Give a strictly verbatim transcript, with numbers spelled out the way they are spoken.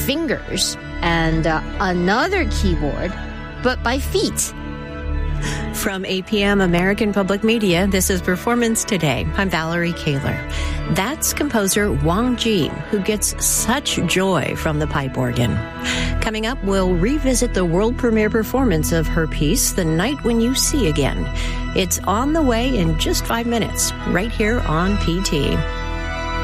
fingers, and uh, another keyboard, but by feet. From A P M American Public Media, this is Performance Today. I'm Valerie Kaler. That's composer Wang Ji, who gets such joy from the pipe organ. Coming up, we'll revisit the world premiere performance of her piece, The Night When You See Again. It's on the way in just five minutes, right here on P T.